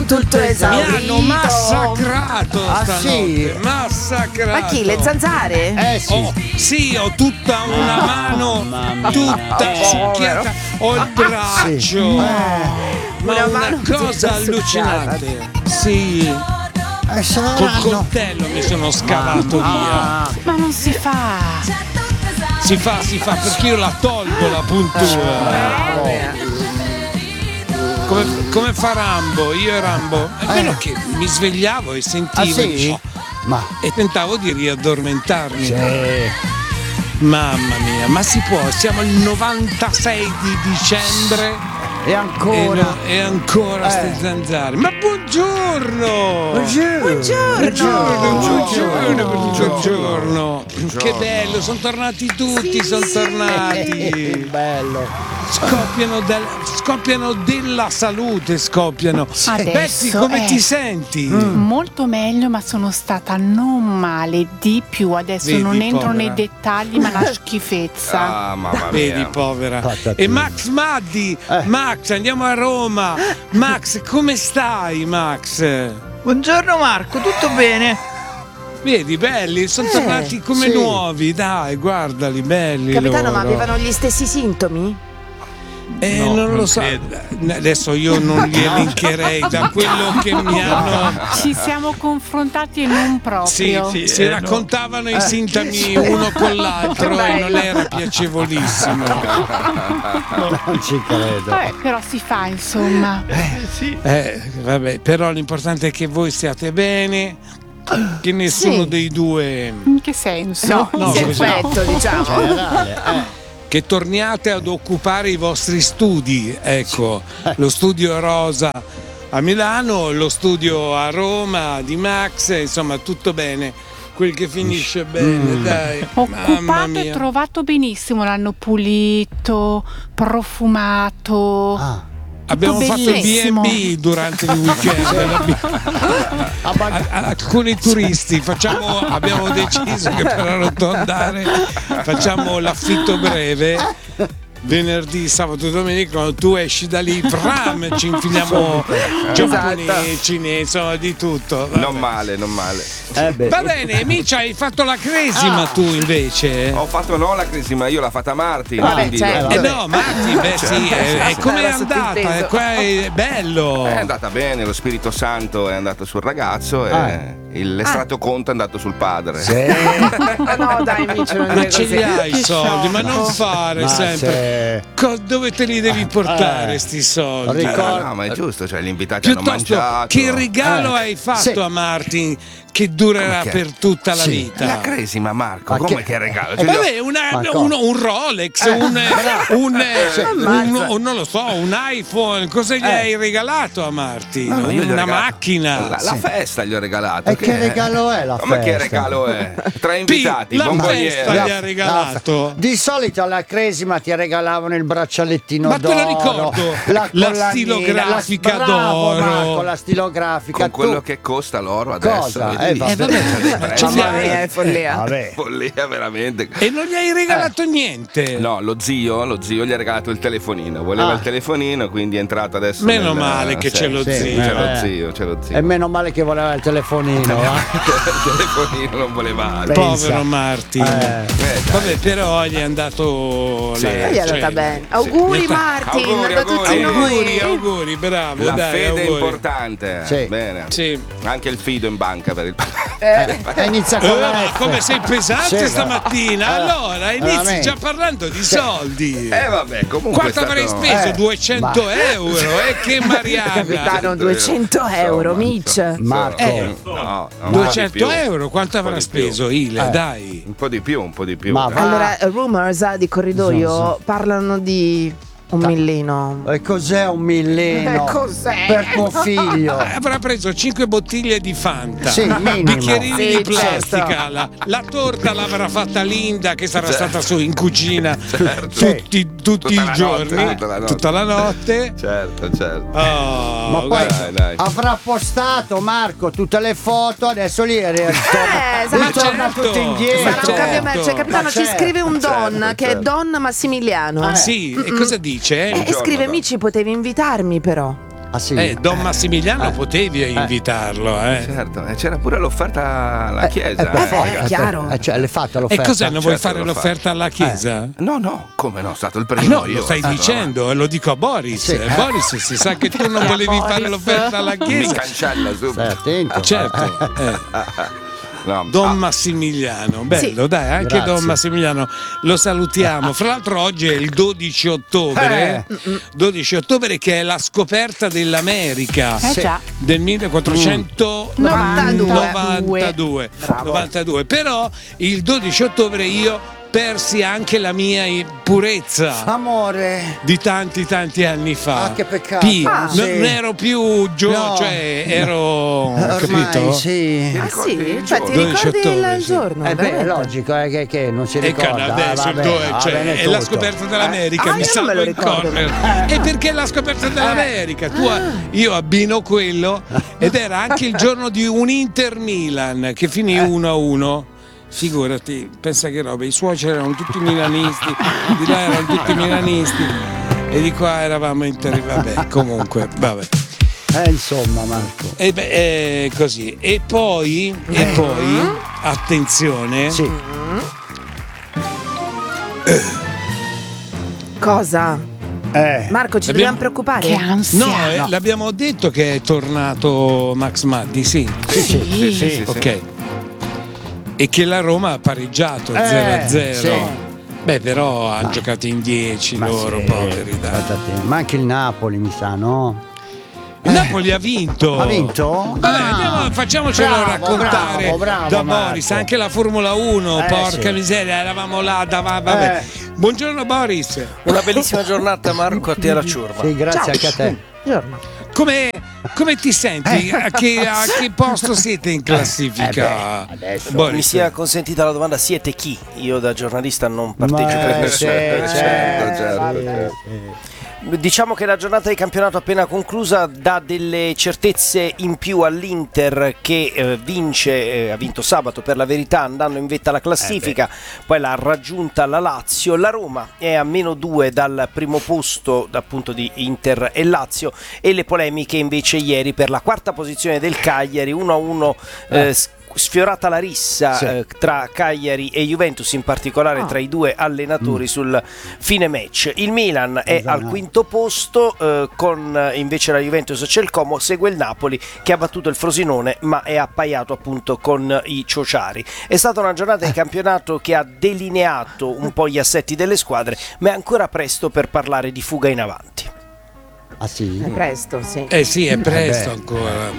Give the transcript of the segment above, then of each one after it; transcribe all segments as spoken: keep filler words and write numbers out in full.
tutto esaurito. Mi hanno massacrato Ah, stanotte. sì? Massacrato. Ma chi? Le zanzare? Eh sì. Oh, sì, ho tutta una mano mamma tutta mia. succhiata, ho il braccio. Sì. Ma Una una, mano cosa tutta allucinante. Sì, Eh, se non col hanno- coltello mi sono scavato via. Ma non si fa. Si fa, si fa, perché io la tolgo la puntura. Come, come fa Rambo? Io e Rambo. È vero che mi svegliavo e sentivo Ah, e sì? dicevo- Ma e tentavo di riaddormentarmi. sì. Mamma mia, ma si può? Siamo il novantasei di dicembre E e, ancora. no- e ancora Eh. ste zanzare. Ma buongiorno! Buongiorno. Buongiorno, buongiorno, Buongiorno. buongiorno. Che bello, sono tornati tutti, sono Che tornati. bello. Scoppiano, del- scoppiano della salute, scoppiano. Adesso, Betty, come eh. ti senti? Molto meglio, ma sono stata non male di più. Adesso Vedi, non entro povera. nei dettagli, ma una schifezza. Ah, mamma mia. Vedi, povera. Patatina. E Max Maddi, Eh. Max, andiamo a Roma. Max, come stai, Max? Buongiorno Marco, tutto bene? Vedi, belli, sono Eh, tornati come sì. nuovi, dai, guardali, belli. Capitano, loro. ma avevano gli stessi sintomi? Eh, No, non lo non so. credo. Adesso io non li elencherei da quello che mi hanno. Ci siamo confrontati e non Sì, proprio. sì, si eh, no. raccontavano i sintomi uno con l'altro e non era piacevolissimo. Non ci credo. Vabbè, però si fa, insomma. Eh, vabbè, però l'importante è che voi stiate bene, che nessuno Sì. dei due. In che senso? No, no, Sì, così. perfetto, diciamo. Generale, eh. Che torniate ad occupare i vostri studi, ecco, lo studio Rosa a Milano, lo studio a Roma di Max, insomma tutto bene, quel che finisce bene, dai, mamma Occupato e mia. trovato benissimo, l'hanno pulito, profumato. Ah. Abbiamo fatto il B and bellissimo. B durante il weekend. Ah, ma- A- a- alcuni turisti facciamo, abbiamo deciso che per arrotondare facciamo l'affitto breve venerdì, sabato e domenica. Quando tu esci da lì, pram, ci infiliamo giapponesi, insomma di tutto. Vabbè. Non male, non male. eh beh. Va bene, Micia, hai fatto la cresima tu invece? Ho fatto no la crisi, ma io l'ho fatta Martin. Vabbè, quindi certo. Eh vabbè. no, Marti, beh sì, è, è come è Era andata, è, sottinteso. qua è bello. È andata bene, lo Spirito Santo è andato sul ragazzo e Ah. il- l'estratto conto è andato sul padre. Sì. Ma no, dai, amici, non Ma dire ce così. li hai i Che soldi, ma sciocco. non fare Ma sempre. se- Co- dove te li devi portare Eh. sti soldi? Ricordo- No, no, ma è giusto, cioè gli invitati hanno Piuttosto, mangiato. che regalo Eh. hai fatto Sì. a Martin che durerà Come che? per tutta la Sì. vita? La cresima, Marco, Ma come che- che, regalo? Eh, Cioè, gli ho- Vabbè, una- Ma cosa? uno- un Rolex, Eh, un, un, Ammazza. un- non lo so, un iPhone. Cosa gli Eh. hai regalato a Martin? No, io gli ho Una regalato- macchina. La, la festa gli ho regalato. E che regalo è la Come che festa? regalo è? Tre Pi, invitati, la bomboniere. festa gli ha regalato. Di solito alla cresima ti regalavano il braccialettino Ma te d'oro. lo ricordo, la collanina, stilografica la, bravo, d'oro. Marco, la stilografica. Con quello Tu- che costa l'oro adesso. Cosa? vedi? Eh, vabbè. Eh, vabbè, Cioè, ce li Mamma hai. mia, è follia. Vabbè. follia veramente. E non gli hai regalato Eh. niente. No, lo zio, lo zio gli ha regalato il telefonino. Voleva Ah. il telefonino, quindi è entrato adesso. Meno nel- male che sì, c'è lo sì, zio. C'è lo Eh. zio, c'è lo zio. E meno male che voleva il telefonino. eh. il telefonino non voleva altro. Pensa. Povero Martin. Eh. Eh, dai. Vabbè, però gli è andato. Sì. la- E gli è andata cioè, bene. Auguri, Sì. Martin, Auguri, da tutti auguri. Auguri, noi. auguri, bravo. La dai, fede è auguri. importante. Sì. Bene. Sì. Anche il fido in banca per il Eh, e inizia con Eh, la ma F. come sei pesante Sì, stamattina? eh, Allora, inizi veramente. già parlando di soldi. Eh vabbè, comunque Quanto è avrei stato- speso? Eh, duecento ma- euro? E che Mariana! Capitano, duecento euro, Insomma, Mitch. insomma, Marco. eh, no, no, un po' di duecento più. euro? Quanto Un po' avrà di più. speso Ile? Eh. Dai. Un po' di più, un po' di più. Ma dai. va. Allora, rumors eh, di corridoio parlano di un millino. E cos'è un millino? Eh, cos'è? Per tuo figlio. Eh, Avrà preso cinque bottiglie di Fanta, Sì, minimo. bicchierini Sì, di plastica. certo. La, la torta l'avrà fatta Linda, che sarà Certo. stata su in cucina Certo. tutti, tutti Tutta i la giorni, notte, tutta la notte. tutta la notte. Certo, certo. Oh, Ma poi guarda. dai, dai. avrà postato Marco tutte le foto, adesso lì ritorna, Eh, esatto. ritorna Certo. tutto indietro. Sarà un certo. cambiamento. Cioè, capitano, Ma ci certo, scrive un Don certo, che è certo. Don Massimiliano. Eh. Sì, e cosa dice? E Buongiorno, scrive: Don. Amici, potevi invitarmi, però. Ah, sì? Eh, Don Massimiliano Eh. potevi invitarlo, eh. Certo, e c'era pure l'offerta alla Eh, chiesa. eh, per Eh, forza. è chiaro. Eh, cioè, l'hai fatta E l'offerta? cos'è? Non vuoi Certo, fare lo l'offerta fa. alla chiesa? No, no, come no? È stato il Ah, primo no, io. lo stai eh, dicendo, lo dico a Boris. Sì. Eh, Boris, si sa che tu non volevi fare l'offerta alla Mi chiesa. cancella subito. Stai attento. Certo. eh. No, Don ah, Massimiliano, bello, Sì. dai, anche Grazie. Don Massimiliano lo salutiamo. Fra l'altro oggi è il dodici ottobre, Eh. dodici ottobre che è la scoperta dell'America Eh già. del millequattrocentonovantadue. novantadue. Però il dodici ottobre io persi anche la mia purezza Amore. di tanti tanti anni fa. Ah, che peccato. P, Ah, non sì. ero più gio, No. cioè ero Ormai capito? sì. Ah ricordi sì? il Cioè ti giorno? ricordi il ottobre, sì. giorno? Eh beh, è veramente? logico eh, che, che non si E ricorda. Canada adesso Ah, il vabbè, due, va cioè, bene è la tutto. scoperta dell'America, Ah, mi io non salvo me lo il ricordo. corner. E perché è la scoperta dell'America? Tu, io abbino quello ed era anche il giorno di un Inter Milan che finì uno a uno. Figurati, pensa che roba, i suoceri erano tutti milanisti, di là erano tutti milanisti e di qua eravamo interi, vabbè, comunque, vabbè. Eh, insomma, Marco. E beh, è così. E poi, e poi, attenzione, Sì. Cosa? Eh. Marco, ci Abbiamo- dobbiamo preoccupare? Che ansia. no, eh, l'abbiamo detto che è tornato Max Maddi, sì. Sì, sì, sì, sì. sì. Ok. E che la Roma ha pareggiato Eh, zero a zero. sì. Beh, però hanno giocato in dieci Ma loro, sì, poveri, dai. aspetta te. Ma anche il Napoli, mi sa, no? Il Napoli ha vinto. Ha vinto? Vabbè, Ah. andiamo, facciamocelo Bravo, raccontare bravo, bravo, da Marco. Boris, anche la Formula uno, Eh, porca sì. miseria, eravamo là, dav- vabbè. Eh. Buongiorno Boris. Una bellissima giornata Marco, a te la ciurma. Sì, grazie Ciao. anche a te. Buongiorno. Come, come ti senti? A che, a che posto siete in classifica? Eh beh, adesso. Boris? Mi sia consentita la domanda, siete chi? Io da giornalista non partecipo Ma, per eh, nessuno. sì, certo, certo, certo, sì, certo. sì. Diciamo che la giornata di campionato appena conclusa dà delle certezze in più all'Inter che eh, vince, eh, ha vinto sabato per la verità andando in vetta alla classifica, poi l'ha raggiunta la Lazio, la Roma è a meno due dal primo posto appunto di Inter e Lazio e le polemiche invece ieri per la quarta posizione del Cagliari, uno a uno eh, sfiorata la rissa Sì. eh, tra Cagliari e Juventus, in particolare Ah. tra i due allenatori sul fine match. Il Milan è Esatto. al quinto posto eh, con eh, invece la Juventus c'è il Como, segue il Napoli che ha battuto il Frosinone ma è appaiato appunto con i ciociari. È stata una giornata di campionato che ha delineato un po' gli assetti delle squadre, ma è ancora presto per parlare di fuga in avanti. Ah sì? È presto, sì. Eh sì, è presto beh. ancora.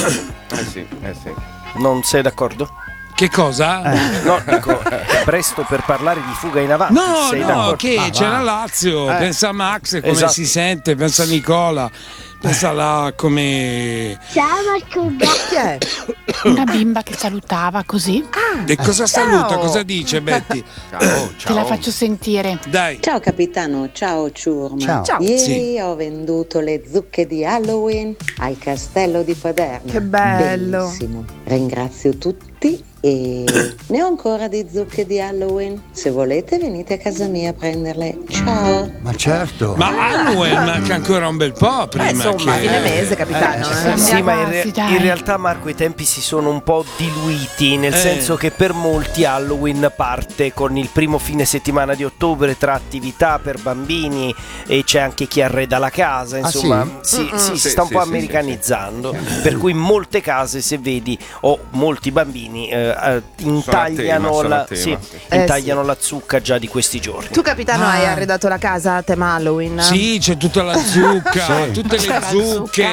Eh sì, eh sì. Non sei d'accordo? Che cosa? No, dico, è presto per parlare di fuga in avanti. No, sei no, d'accordo? che Ah, c'è va. la Lazio, Eh. pensa a Max come Esatto. si sente, pensa a Nicola, pensa là come... Ciao Marco, Chi è? Una bimba che salutava così. E cosa Ciao. saluta, cosa dice Betty? Ciao, ciao. Te la faccio sentire. Dai, Ciao capitano, ciao ciurma. Ciao. Ciao. Ieri Sì. ho venduto le zucche di Halloween al castello di Paderno. Che bello. Bellissimo. Ringrazio tutti e ne ho ancora di zucche di Halloween. Se volete venite a casa mia a prenderle. Ciao. Ma certo. ma Halloween manca ancora un bel po' prima Beh, insomma, che... fine mese, capitano. Eh, eh. Sì, ma in, quasi, re- dai. in realtà Marco i tempi si sono un po' diluiti, nel Eh. senso che per molti Halloween parte con il primo fine settimana di ottobre tra attività per bambini e c'è anche chi arreda la casa, insomma sì? sì, sì, si Sì, sta un sì, po' sì, americanizzando, per cui in molte case se vedi o molti bambini eh, eh, intagliano, tema, sono la, a tema, sì, sì. Eh, intagliano la zucca già di questi giorni. Tu, capitano, Ah. hai arredato la casa a tema Halloween? Sì, c'è tutta la zucca, Sì. tutte le zucche,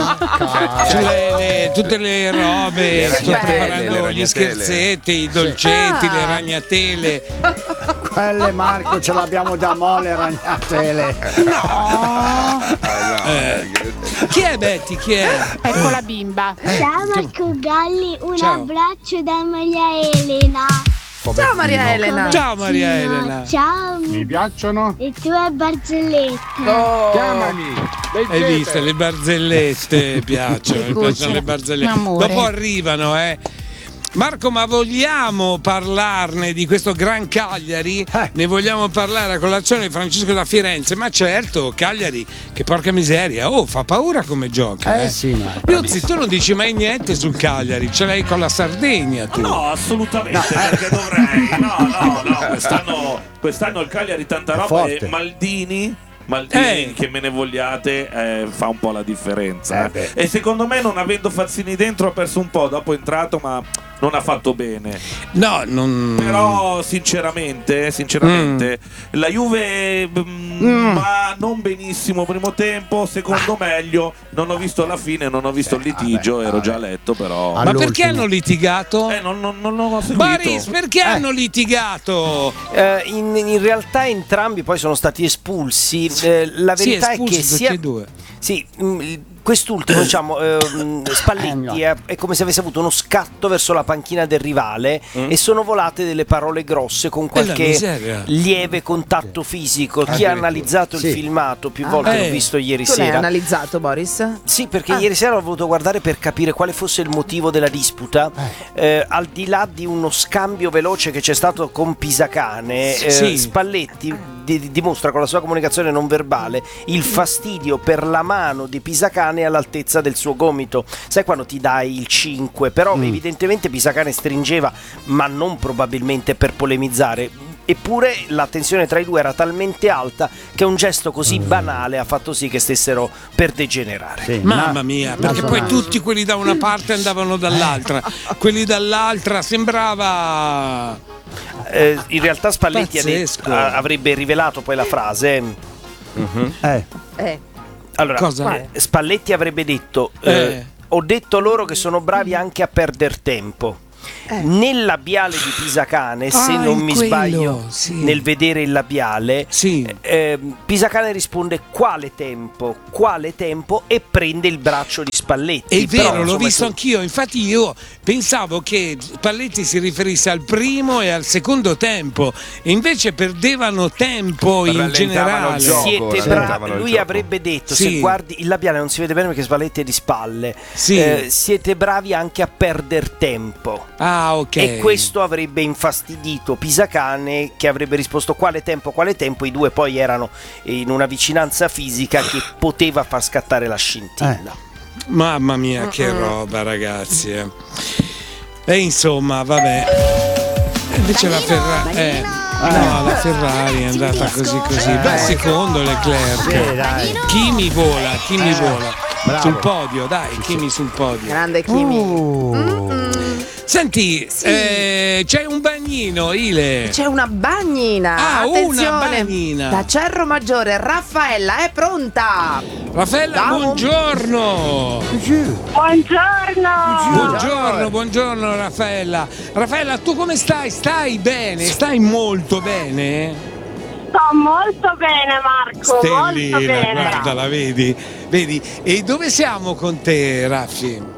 Ah, cioè, le- tutte le robe, Le sto ragnatele, preparando le gli ragnatele. scherzetti, i dolcetti, Ah. le ragnatele. Quelle Marco ce l'abbiamo da mole ragnatele. Ah, no, Eh. eh, Chi è Betty? Chi è? Ecco la bimba. Ciao Marco Galli, un Ciao. abbraccio da Maria Elena. Ciao Maria Elena. Ciao Maria Elena. Ciao. Mi piacciono le tue barzellette. Hai visto, le barzellette piacciono, mi Cuccia. piacciono le barzellette. Amore. Dopo arrivano, eh. Marco, ma vogliamo parlarne di questo Gran Cagliari? Eh. Ne vogliamo parlare a colazione di Francesco da Firenze? Ma certo, Cagliari, che porca miseria, oh, fa paura come gioca. Eh, Eh, sì, Marco. Piuzzi, tu non dici mai niente sul Cagliari, ce l'hai con la Sardegna tu. No, assolutamente, perché dovrei. No, no, no, quest'anno, quest'anno il Cagliari tanta È roba forte. e Maldini. Maldini, Eh. che me ne vogliate, eh, fa un po' la differenza. Eh, beh. e secondo me, non avendo Fazzini dentro, ha perso un po'. Dopo è entrato, ma non ha fatto bene. No, non. Però, sinceramente, sinceramente, la Juve, mm, ma non benissimo primo tempo. Secondo meglio. Non ho visto la fine, non ho visto il litigio. vabbè, ero vabbè. già a letto, però. Ma All'ultimo. perché hanno litigato? Eh, non, non, non ho seguito. Boris, perché hanno litigato? Eh, in, in realtà entrambi poi sono stati espulsi. Eh, la Sì, verità espulsi è che tutti sia e due. sì, mh, quest'ultimo, diciamo, ehm, Spalletti è, è come se avesse avuto uno scatto verso la panchina del rivale Mm. e sono volate delle parole grosse con la qualche miseria. lieve contatto fisico. Chi ha analizzato Sì. il filmato più volte Eh. l'ho visto ieri Tu l'hai sera. analizzato, Boris? Sì, perché Ah. ieri sera ho voluto guardare per capire quale fosse il motivo della disputa. Eh, al di là di uno scambio veloce che c'è stato con Pisacane, eh, Sì. Spalletti di- dimostra con la sua comunicazione non verbale il fastidio per la mano di Pisacane all'altezza del suo gomito. Sai quando ti dai il cinque? Però evidentemente Pisacane stringeva, ma non probabilmente per polemizzare. Eppure la tensione tra i due era talmente alta che un gesto così banale ha fatto sì che stessero per degenerare. Sì, Mamma ma- mia, perché ma- poi tutti quelli da una parte andavano dall'altra, quelli dall'altra sembrava. Eh, in realtà Spalletti ha Pazzesco. detto- a- avrebbe rivelato poi la frase. Eh. Eh. Allora, Cosa? eh, Spalletti avrebbe detto: eh, Eh. ho detto loro che sono bravi anche a perdere tempo. Eh. Nel labiale di Pisacane, se Ah, non in mi quello, sbaglio, sì. nel vedere il labiale, Sì. eh, Pisacane risponde quale tempo, quale tempo e prende il braccio di Spalletti. È Però, vero, l'ho insomma, visto tu- anch'io, infatti io pensavo che Spalletti si riferisse al primo e al secondo tempo, e invece perdevano tempo in Rallentavano il generale. gioco. Siete rallentavano bravi, il lui gioco. avrebbe detto: Sì. se guardi il labiale non si vede bene perché Spalletti è di spalle. Sì. Eh, siete bravi anche a perdere tempo. Ah, ok. E questo avrebbe infastidito Pisacane, che avrebbe risposto quale tempo, quale tempo. I due poi erano in una vicinanza fisica che poteva far scattare la scintilla. Mamma mia, che roba, ragazzi. eh. E insomma, vabbè. E invece la Ferrari. Eh, no, la Ferrari è andata così così. Beh, secondo Leclerc. Sì, dai. Kimi vola, Kimi vola. bravo. Sul podio, dai, Kimi sul podio. Grande Kimi. Uh. Senti, eh, c'è un bagnino, Ile. C'è una bagnina. Ah, una Attenzione. bagnina. Da Cerro Maggiore, Raffaella è pronta. Raffaella, Da un- buongiorno. Buongiorno! Buongiorno, buongiorno Raffaella. Raffaella, tu come stai? Stai bene? Stai molto bene? Sto molto bene, Marco, molto Stellina, bene. guarda, la vedi? Vedi? E dove siamo con te, Raffi?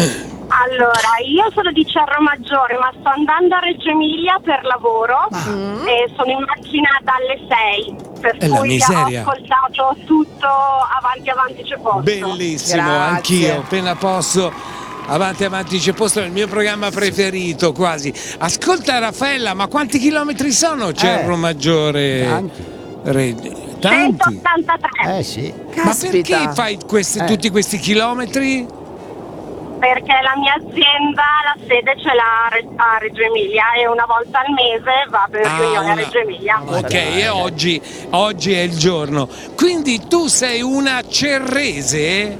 Allora, io sono di Cerro Maggiore, ma sto andando a Reggio Emilia per lavoro e sono in macchina dalle sei, per È la cui miseria. ho ascoltato tutto avanti avanti c'è posto. Bellissimo, Grazie. anch'io, appena posso. Avanti, avanti, c'è posto, è il mio programma preferito quasi. Ascolta Raffaella, ma quanti chilometri sono Cerro Maggiore? Tanti. Re- Tanti? centottantatré, Eh sì. Ma Caspita. perché fai questi- Eh. tutti questi chilometri? perché la mia azienda, la sede ce l'ha a Re- a Reggio Emilia e una volta al mese va per Ah, riunione a una- Reggio Emilia. Ok, e oggi, oggi è il giorno. Quindi tu sei una cerrese?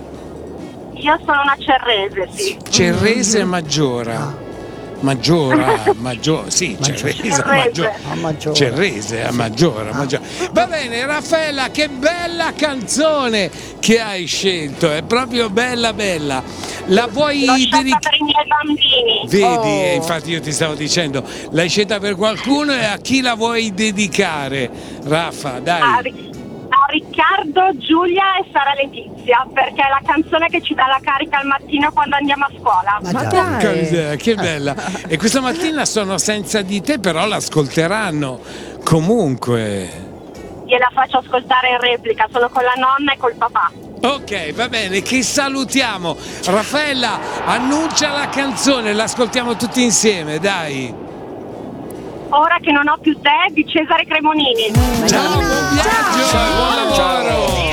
Io sono una cerrese, sì. Cerrese Maggiora. Maggiora, maggiore, sì, Cerrese, Cerrese. Maggiora. A maggiore. Cerrese, a Maggiora, Maggiora. Va bene, Raffaella, che bella canzone che hai scelto, è proprio bella bella. La vuoi L'ho scelta dedicare? per i miei bambini. Vedi, Oh. e infatti io ti stavo dicendo, l'hai scelta per qualcuno e a chi la vuoi dedicare? Raffa, A, dai. Ri- a Riccardo, Giulia e Sara Letizia, perché è la canzone che ci dà la carica al mattino quando andiamo a scuola. Ma Ma dai. dai. Porca miseria, che bella. E questa mattina sono senza di te, però l'ascolteranno comunque. Gliela faccio ascoltare in replica, sono con la nonna e col papà. Ok, va bene, chi salutiamo? Raffaella, annuncia la canzone, l'ascoltiamo tutti insieme, dai. Ora che non ho più te, di Cesare Cremonini. Ciao, buon viaggio, buon lavoro.